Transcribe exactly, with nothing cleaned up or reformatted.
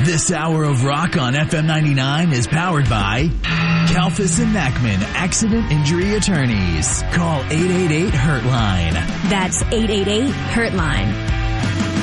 This hour of rock on F M ninety-nine is powered by Kalfas and Nachman Accident Injury Attorneys. Call eight eight eight, hurt line. That's eight eight eight, hurt line.